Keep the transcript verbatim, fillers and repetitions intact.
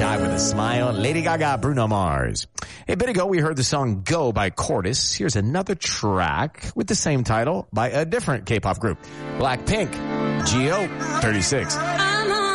Die With a Smile, Lady Gaga, Bruno Mars. A bit ago, we heard the song Go by Cortis. Here's another track with the same title by a different K-pop group, Blackpink, G O thirty-six.